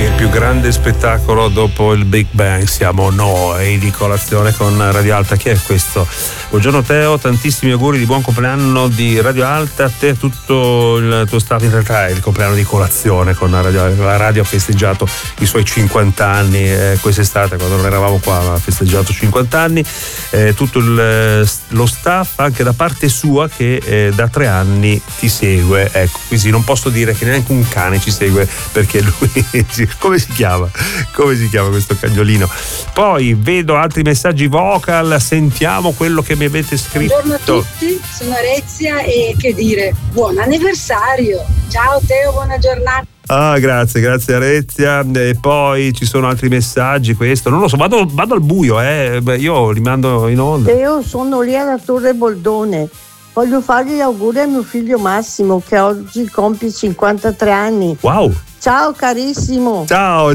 Il più grande spettacolo dopo il Big Bang siamo noi di Colazione con Radio Alta. Chi è questo? Buongiorno Teo, tantissimi auguri di buon compleanno di Radio Alta a te e tutto il tuo staff. In realtà è il compleanno di Colazione con Radio Alta. La radio ha festeggiato i suoi 50 anni quest'estate, quando non eravamo qua, ha festeggiato 50 anni. Tutto lo staff, anche da parte sua, che da 3 anni ti segue. Ecco, quindi non posso dire che neanche un cane ci segue, perché lui come si chiama questo cagnolino? Poi vedo altri messaggi vocal, sentiamo quello che mi avete scritto. Buongiorno a tutti, sono Arezia e che dire, buon anniversario. Ciao Teo, buona giornata. Ah, grazie Arezia. E poi ci sono altri messaggi, questo non lo so, vado al buio, io li mando in onda. Teo, sono lì alla Torre Boldone. Voglio fargli gli auguri a mio figlio Massimo, che oggi compie 53 anni. Wow! Ciao carissimo. Ciao.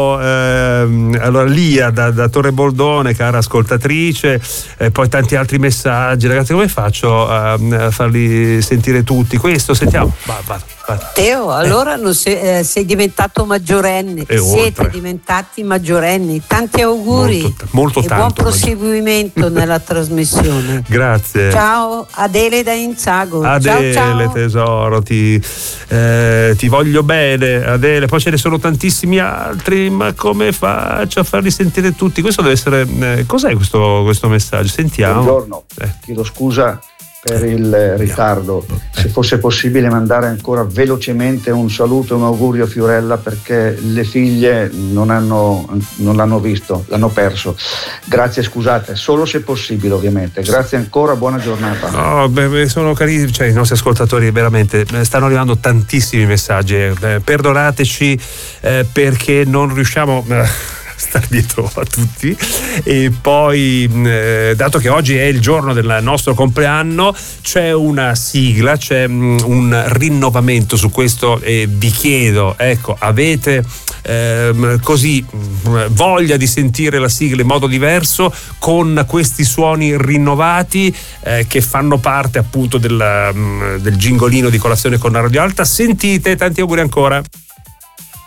Allora Lia da Torre Boldone, cara ascoltatrice, poi tanti altri messaggi. Ragazzi, come faccio a farli sentire tutti? Questo sentiamo. Va. Teo, allora non sei diventato maggiorenne. Siete diventati maggiorenni. Tanti auguri. Molto e buon proseguimento nella trasmissione. Grazie. Ciao, Adele da Inzago. Adele, ciao. Tesoro, ti voglio bene, Adele. Poi ce ne sono tantissimi altri, ma come faccio a farli sentire tutti? Questo deve essere cos'è questo messaggio? Sentiamo. Buongiorno, chiedo scusa per il ritardo. Se fosse possibile mandare ancora velocemente un saluto e un augurio a Fiorella, perché le figlie non l'hanno visto, l'hanno perso. Grazie, scusate, solo se possibile ovviamente. Grazie ancora, buona giornata. Sono carini, cioè i nostri ascoltatori veramente stanno arrivando tantissimi messaggi, perdonateci perché non riusciamo star dietro a tutti. E poi dato che oggi è il giorno del nostro compleanno, c'è una sigla, c'è un rinnovamento su questo, e vi chiedo, ecco, avete così voglia di sentire la sigla in modo diverso, con questi suoni rinnovati che fanno parte appunto del gingolino di Colazione con Radio Alta? Sentite, tanti auguri ancora.